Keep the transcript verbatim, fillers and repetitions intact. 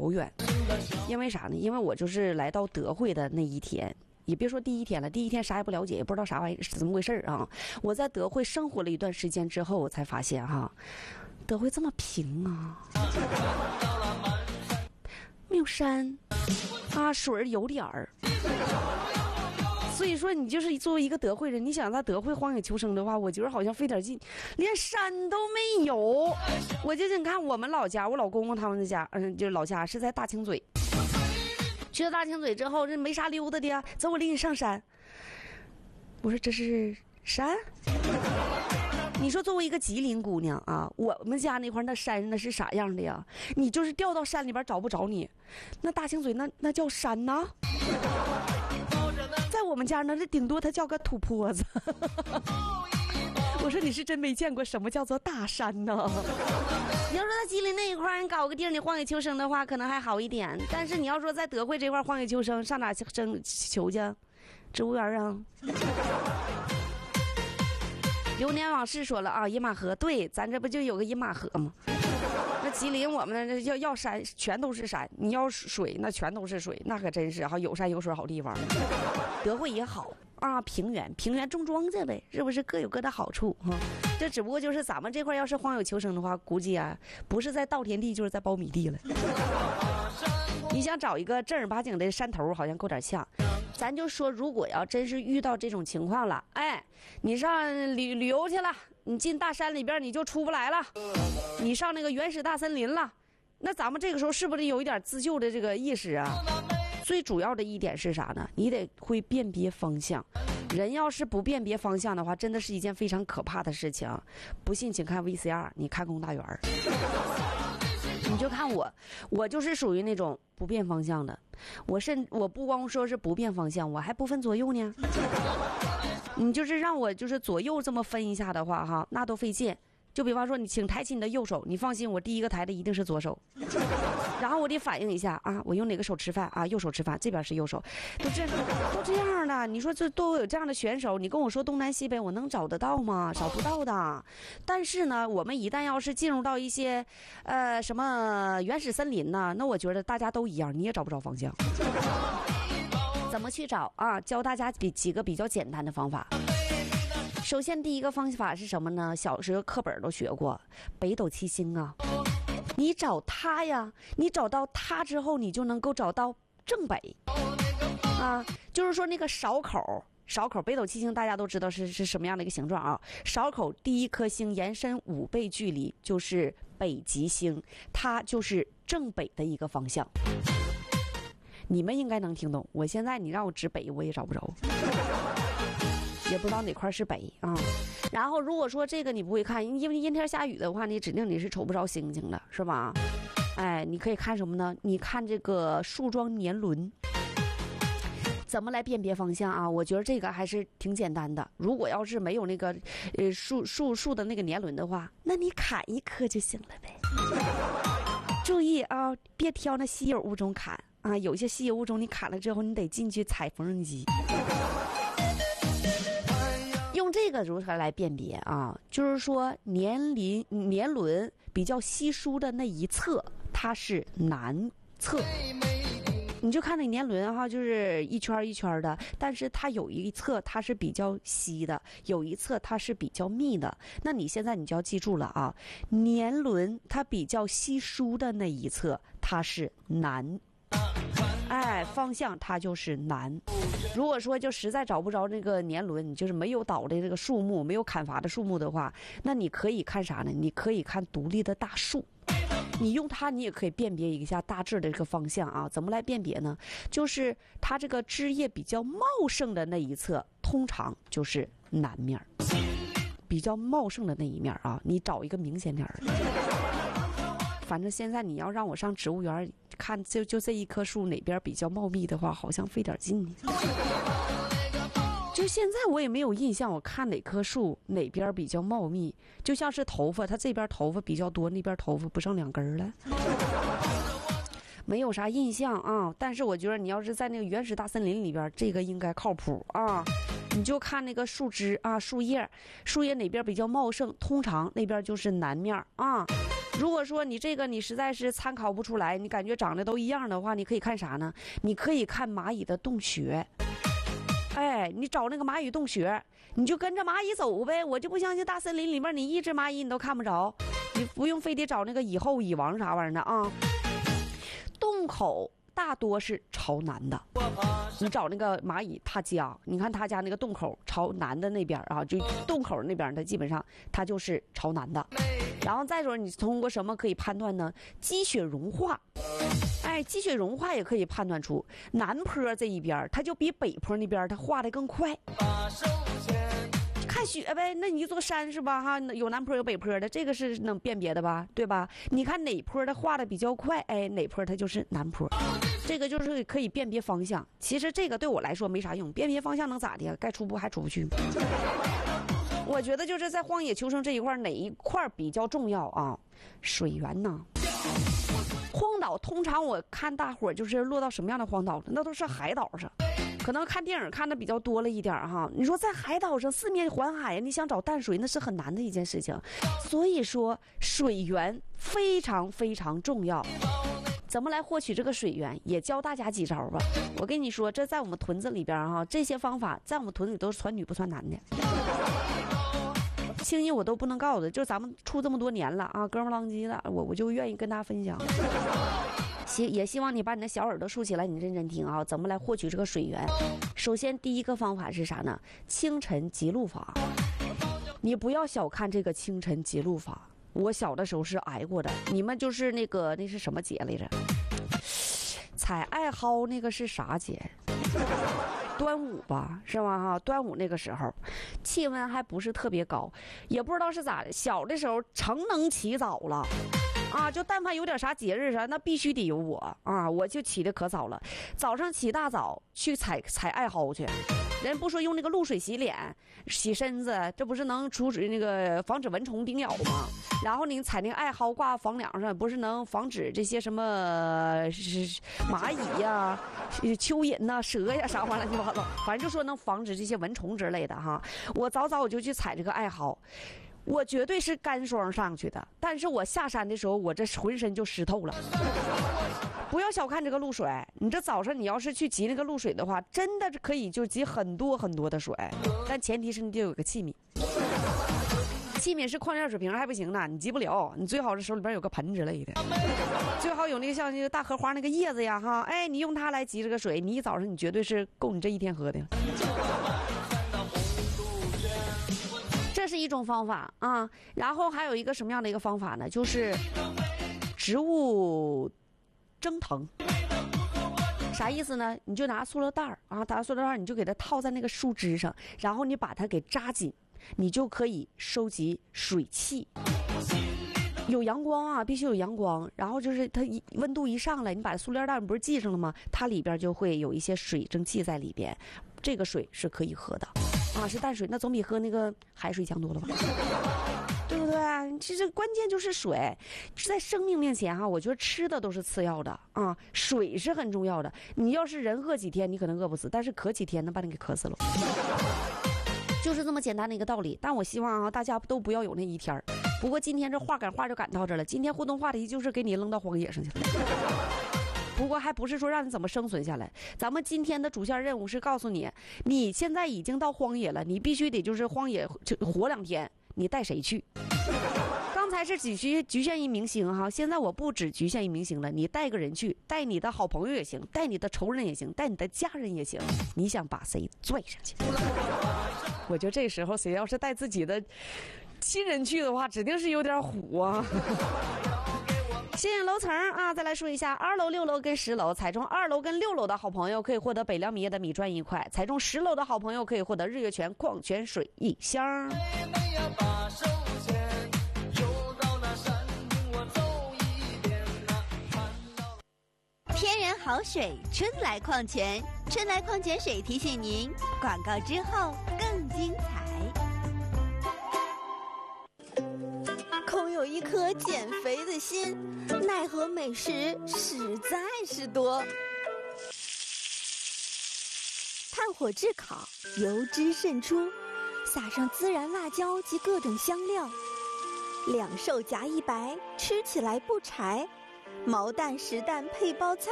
遥远。因为啥呢？因为我就是来到德惠的那一天，也别说第一天了，第一天啥也不了解，也不知道啥玩意是怎么回事啊。我在德惠生活了一段时间之后，我才发现哈，德惠这么平啊，没有山啊，水儿有点儿。所以说，你就是作为一个德惠人，你想在德惠荒野求生的话，我觉得好像费点劲，连山都没有。我就你看我们老家，我老公公他们的家，嗯，就是老家是在大清嘴。去了大清嘴之后，这没啥溜达的呀，走，我领你上山。我说这是山？你说作为一个吉林姑娘啊，我们家那块那山那是啥样的呀？你就是掉到山里边找不着你，那大清嘴那那叫山呐？在我们家呢，这顶多它叫个土坡子。我说你是真没见过什么叫做大山呢？你要说在吉林那一块你搞个地儿你荒野求生的话可能还好一点，但是你要说在德惠这块荒野求生上哪生求去？植物园啊。流年往事说了啊，饮马河，对，咱这不就有个饮马河吗？那吉林我们那要要山全都是山，你要水那全都是水，那可真是哈有山有水好地方。德惠也好啊，平原平原种庄稼呗，是不是各有各的好处哈？这只不过就是咱们这块要是荒有求生的话，估计啊不是在稻田地就是在苞米地了。你想找一个正儿八经的山头，好像够点呛。咱就说，如果要真是遇到这种情况了，哎，你上旅旅游去了，你进大山里边你就出不来了，你上那个原始大森林了，那咱们这个时候是不是有一点自救的这个意识啊？最主要的一点是啥呢？你得会辨别方向。人要是不辨别方向的话，真的是一件非常可怕的事情。不信请看 V C R， 你看龚大元。你就看我，我就是属于那种不变方向的。我甚我不光说是不变方向，我还不分左右呢。你就是让我就是左右这么分一下的话哈，那都费劲。就比方说你请抬起你的右手，你放心，我第一个抬的一定是左手。然后我得反应一下啊，我用哪个手吃饭啊？右手吃饭，这边是右手，都这都这样的。你说这都有这样的选手，你跟我说东南西北，我能找得到吗？找不到的。但是呢，我们一旦要是进入到一些呃什么原始森林呢，那我觉得大家都一样，你也找不着方向。怎么去找啊？教大家比几个比较简单的方法。首先第一个方法是什么呢？小时候课本都学过，北斗七星啊。你找它呀，你找到它之后，你就能够找到正北啊。就是说那个勺口，勺口北斗七星大家都知道是是什么样的一个形状啊。勺口第一颗星延伸五倍距离就是北极星，它就是正北的一个方向。你们应该能听懂。我现在你让我指北，我也找不着。也不知道哪块是北啊。然后如果说这个你不会看，因为阴天下雨的话，你指定你是瞅不着星星的，是吧？哎，你可以看什么呢？你看这个树桩年轮。怎么来辨别方向啊？我觉得这个还是挺简单的。如果要是没有那个呃树树树的那个年轮的话，那你砍一棵就行了呗。注意啊，别挑那稀有物种砍啊！有些稀有物种你砍了之后，你得进去踩缝纫机。用这个如何来辨别啊？就是说年龄年轮比较稀疏的那一侧，它是南侧。你就看那年轮哈，就是一圈一圈的，但是它有一侧它是比较稀的，有一侧它是比较密的。那你现在你就要记住了啊，年轮它比较稀疏的那一侧，它是南。哎，方向它就是南。如果说就实在找不着这个年轮，你就是没有倒的这个树木，没有砍伐的树木的话，那你可以看啥呢？你可以看独立的大树。你用它，你也可以辨别一下大致的这个方向啊。怎么来辨别呢？就是它这个枝叶比较茂盛的那一侧，通常就是南面，比较茂盛的那一面啊。你找一个明显点儿。反正现在你要让我上植物园看，就就这一棵树哪边比较茂密的话，好像费点劲呢。就现在我也没有印象，我看哪棵树哪边比较茂密，就像是头发，它这边头发比较多，那边头发不剩两根了，没有啥印象啊。但是我觉得你要是在那个原始大森林里边，这个应该靠谱啊。你就看那个树枝啊，树叶，树叶哪边比较茂盛，通常那边就是南面啊。 如果说你这个你实在是参考不出来，你感觉长得都一样的话，你可以看啥呢？你可以看蚂蚁的洞穴。哎，你找那个蚂蚁洞穴，你就跟着蚂蚁走呗。我就不相信大森林里面你一只蚂蚁你都看不着，你不用非得找那个蚁后、蚁王啥玩意儿的啊。洞口大多是朝南的，你找那个蚂蚁，他家，你看他家那个洞口朝南的那边啊，就洞口那边，它基本上它就是朝南的。然后再说，你通过什么可以判断呢？积雪融化，哎，积雪融化也可以判断出南坡这一边，它就比北坡那边它化得更快。看雪呗，那你一座山是吧？哈，有南坡有北坡的，这个是能辨别的吧？对吧？你看哪坡它化的比较快，哎，哪坡它就是南坡。这个就是可以辨别方向。其实这个对我来说没啥用，辨别方向能咋的？该出不还出不去吗？我觉得就是在荒野求生这一块，哪一块比较重要啊？水源呢？荒岛通常我看大伙就是落到什么样的荒岛？那都是海岛上。可能看电影看的比较多了一点哈，你说在海岛上四面环海，你想找淡水那是很难的一件事情，所以说水源非常非常重要。怎么来获取这个水源，也教大家几招吧。我跟你说，这在我们屯子里边哈，这些方法在我们屯子里都是传女不传男的，轻易我都不能告诉的，就咱们处这么多年了啊，哥们浪叽的，我我就愿意跟大家分享。希也希望你把你的小耳朵竖起来，你认真听啊！怎么来获取这个水源？首先，第一个方法是啥呢？清晨记录法。你不要小看这个清晨记录法，我小的时候是挨过的。你们就是那个那是什么节来着？采艾蒿那个是啥节？端午吧，是吧？哈，端午那个时候，气温还不是特别高，也不知道是咋的。小的时候成能起早了。啊，就但凡有点啥节日啥，那必须得有我啊！我就起的可早了，早上起大早去采采艾蒿去。人不说用那个露水洗脸、洗身子，这不是能除止那个防止蚊虫叮咬吗？然后你采那个艾蒿挂房梁上，不是能防止这些什么蚂蚁呀、蚯蚓呐、蛇呀啥玩意儿乱七八糟，反正就说能防止这些蚊虫之类的哈。我早早我就去采这个艾蒿。我绝对是干霜上去的，但是我下山的时候，我这浑身就湿透了。不要小看这个露水，你这早上你要是去集那个露水的话，真的是可以就集很多很多的水，但前提是你得有个器皿，器皿是矿泉水瓶还不行呢，你集不了，你最好是手里边有个盆之类的，最好有那个像那个大荷花那个叶子呀哈，哎，你用它来集这个水，你一早上你绝对是够你这一天喝的。这是一种方法啊，然后还有一个什么样的一个方法呢？就是植物蒸腾。啥意思呢？你就拿塑料袋儿啊，拿塑料袋儿，你就给它套在那个树枝上，然后你把它给扎紧，你就可以收集水汽。有阳光啊，必须有阳光，然后就是它一温度一上来，你把塑料袋不是系上了吗？它里边就会有一些水蒸气在里边，这个水是可以喝的。啊，是淡水，那总比喝那个海水强多了吧？对不对？其实关键就是水，在生命面前哈，我觉得吃的都是次要的啊，水是很重要的。你要是人饿几天，你可能饿不死，但是渴几天能把你给渴死了，就是这么简单的一个道理。但我希望啊，大家都不要有那一天。不过今天这话赶话就赶到这了，今天互动话题就是给你扔到荒野上去了。不过还不是说让你怎么生存下来，咱们今天的主线任务是告诉你，你现在已经到荒野了，你必须得就是荒野活两天，你带谁去？刚才是只局局限于明星哈，现在我不只局限于明星了，你带个人去，带你的好朋友也行，带你的仇人也行，带你的家人也行，你想把谁拽上去？我觉得这时候谁要是带自己的亲人去的话，指定是有点虎啊。吸引楼层啊，再来说一下，二楼、六楼跟十楼，踩中二楼跟六楼的好朋友可以获得北凉米业的米砖一块，踩中十楼的好朋友可以获得日月泉矿泉水一箱。 天然好水，春来矿泉，春来矿泉水提醒您，广告之后更精彩。空有一颗减肥的心，奈何美食实在是多。炭火炙烤，油脂渗出，撒上孜然、辣椒及各种香料， 两瘦夹一白，吃起来不柴。毛蛋实蛋配包菜，